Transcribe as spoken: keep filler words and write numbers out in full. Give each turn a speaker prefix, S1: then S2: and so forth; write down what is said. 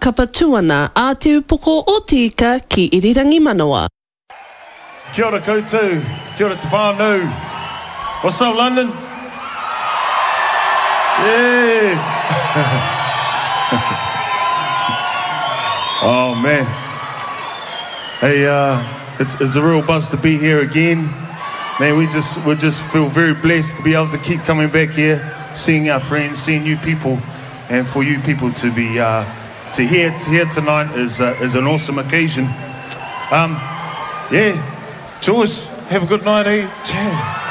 S1: kapatuana a te upoko o tika ki Irirangi Manawa.
S2: Kia ora koutou, kia ora te whānau. What's up, London? Yeah! Oh, man. Hey, uh, it's, it's a real buzz to be here again. Man, we just, we just feel very blessed to be able to keep coming back here, seeing our friends, seeing new people, and for you people to be, uh, to hear, to hear tonight is, uh, is an awesome occasion. Um, yeah, Joyce, have a good night, eh? Ciao.